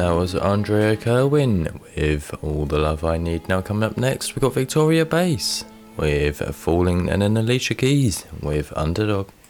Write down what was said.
that was Andrea Kerwin with All the Love I Need. Now coming up next, we've got Victoria Bass with Falling, and then Alicia Keys with Underdog.